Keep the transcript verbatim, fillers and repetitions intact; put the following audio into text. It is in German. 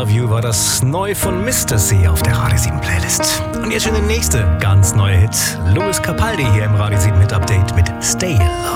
Love You war das neu von Mister C auf der Radio sieben Playlist. Und jetzt schon der nächste ganz neue Hit. Louis Capaldi hier im Radio sieben Hit Update mit Stay in Love.